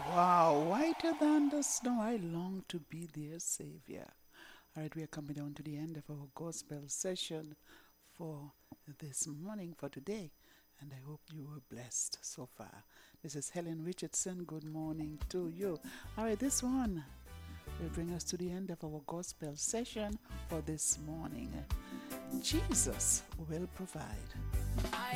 Wow, whiter than the snow, I long to be their Savior. All right, we are coming down to the end of our gospel session for this morning, for today, and I hope you were blessed so far. This is Helen Richardson. Good morning to you. All right, this one will bring us to the end of our gospel session for this morning. Jesus will provide.